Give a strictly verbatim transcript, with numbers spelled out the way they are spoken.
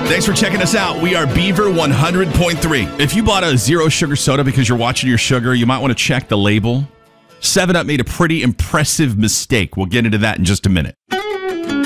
Thanks for checking us out. We are Beaver one hundred point three. If you bought a zero sugar soda because you're watching your sugar, you might want to check the label. seven up made a pretty impressive mistake. We'll get into that in just a minute.